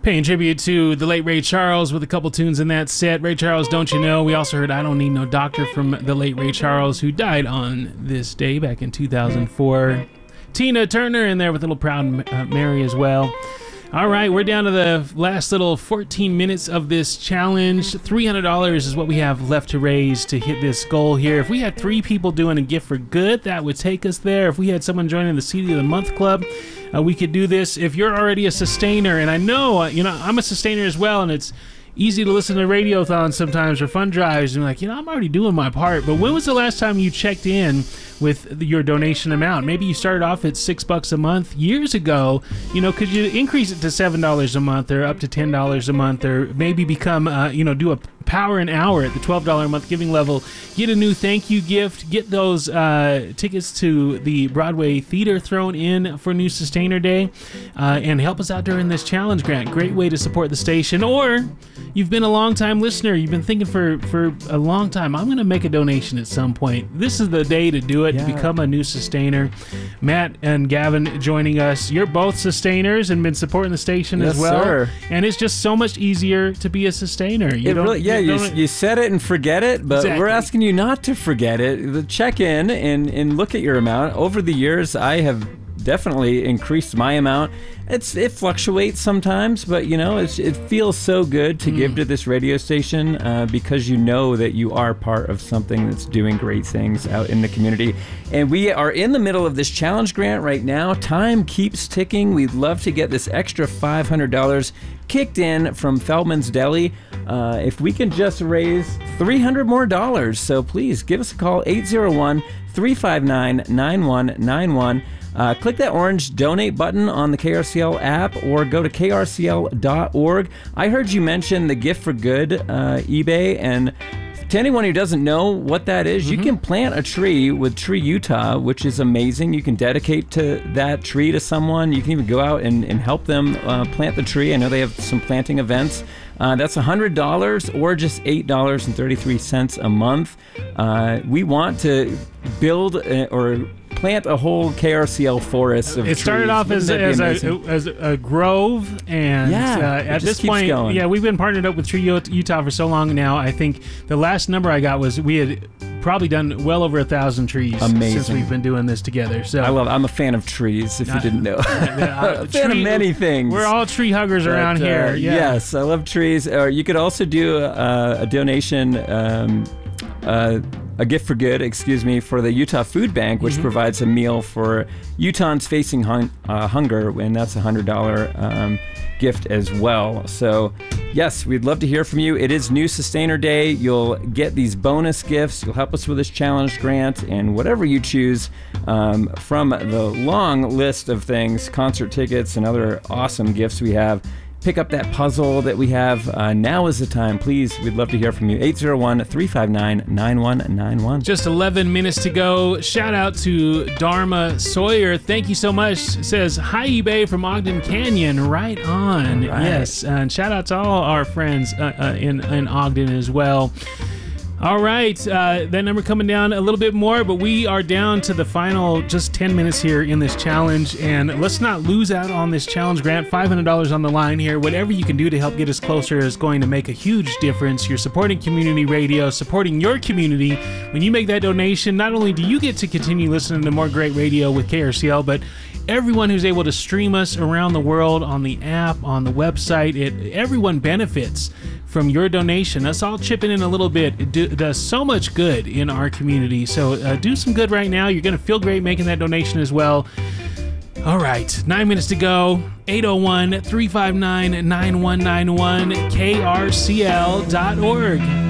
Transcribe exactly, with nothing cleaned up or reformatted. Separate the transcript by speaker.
Speaker 1: Paying tribute to the late Ray Charles with a couple tunes in that set. Ray Charles, Don't You Know? We also heard I Don't Need No Doctor from the late Ray Charles, who died on this day back in two thousand four. Tina Turner in there with Little Proud uh, Mary as well. All right, we're down to the last little fourteen minutes of this challenge. three hundred dollars is what we have left to raise to hit this goal here. If we had three people doing a gift for good, that would take us there. If we had someone joining the C D of the Month Club, uh, we could do this. If you're already a sustainer, and I know, uh, you know, I'm a sustainer as well, and it's easy to listen to radiothons sometimes or fund drives and like, you know, I'm already doing my part. But when was the last time you checked in with your donation amount? Maybe you started off at six bucks a month years ago. You know, could you increase it to seven dollars a month or up to ten dollars a month, or maybe become, uh, you know, do a power an hour at the twelve dollars a month giving level? Get a new thank you gift. Get those uh, tickets to the Broadway Theater thrown in for New Sustainer Day, uh, and help us out during this challenge grant. Great way to support the station. Or you've been a long time listener. You've been thinking for, for a long time, I'm going to make a donation at some point. This is the day to do it. Yeah. Become a new sustainer. Matt and Gavin joining us. You're both sustainers and been supporting the station
Speaker 2: yes,
Speaker 1: as well.
Speaker 2: Sir.
Speaker 1: And it's just so much easier to be a sustainer. You
Speaker 2: it
Speaker 1: don't,
Speaker 2: really, yeah,
Speaker 1: you,
Speaker 2: you,
Speaker 1: don't,
Speaker 2: you set it and forget it, but
Speaker 1: exactly.
Speaker 2: We're asking you not to forget it. Check in and, and look at your amount. Over the years, I have definitely increased my amount. It's it fluctuates sometimes, but you know, it's, it feels so good to mm. give to this radio station uh, because you know that you are part of something that's doing great things out in the community. And we are in the middle of this challenge grant right now. Time keeps ticking. We'd love to get this extra five hundred dollars kicked in from Feldman's Deli. Uh, if we can just raise three hundred more dollars, so please give us a call, eight oh one, three five nine, nine one nine one. Uh, click that orange donate button on the K R C L app or go to K R C L dot org. I heard you mention the Gift for Good uh, eBay, and to anyone who doesn't know what that is, mm-hmm. you can plant a tree with Tree Utah, which is amazing. You can dedicate to that tree to someone. You can even go out and, and help them uh, plant the tree. I know they have some planting events. Uh, that's one hundred dollars or just eight dollars and thirty-three cents a month. Uh, we want to build a, or plant a whole K R C L forest of
Speaker 1: trees. It started
Speaker 2: trees.
Speaker 1: off as, as, a, as a grove, and
Speaker 2: yeah,
Speaker 1: uh, at this point, going. yeah, we've been partnered up with Tree Utah for so long now. I think the last number I got was we had probably done well over a thousand trees
Speaker 2: Amazing.
Speaker 1: since we've been doing this together. So
Speaker 2: I love. I'm a fan of trees. If you uh, didn't know,
Speaker 1: uh,
Speaker 2: a fan
Speaker 1: tree,
Speaker 2: of many things.
Speaker 1: We're all tree huggers but, around
Speaker 2: uh,
Speaker 1: here. Yeah.
Speaker 2: Yes, I love trees. Or you could also do a, a donation. Um, uh, A gift for good, excuse me, for the Utah Food Bank, which mm-hmm. provides a meal for Utahns facing hun- uh, hunger, and that's a one hundred dollars um, gift as well. So, yes, we'd love to hear from you. It is New Sustainer Day. You'll get these bonus gifts. You'll help us with this challenge grant, and whatever you choose um, from the long list of things, concert tickets and other awesome gifts we have. Pick up that puzzle that we have. Uh, now is the time. Please, we'd love to hear from you. eight oh one, three five nine, nine one nine one.
Speaker 1: Just eleven minutes to go. Shout out to Dharma Sawyer. Thank you so much. Says, hi, eBay from Ogden Canyon. Right on. Right. Yes. And shout out to all our friends uh, uh, in, in Ogden as well. All right, uh, that number coming down a little bit more, but we are down to the final just ten minutes here in this challenge, and let's not lose out on this challenge grant. five hundred dollars on the line here. Whatever you can do to help get us closer is going to make a huge difference. You're supporting community radio, supporting your community. When you make that donation, not only do you get to continue listening to more great radio with K R C L, but everyone who's able to stream us around the world on the app, on the website, it everyone benefits from your donation. Us all chipping in a little bit. It, do, it does so much good in our community. So uh, do some good right now. You're going to feel great making that donation as well. All right, nine minutes to go. eight oh one, three five nine, nine one nine one, K R C L dot org.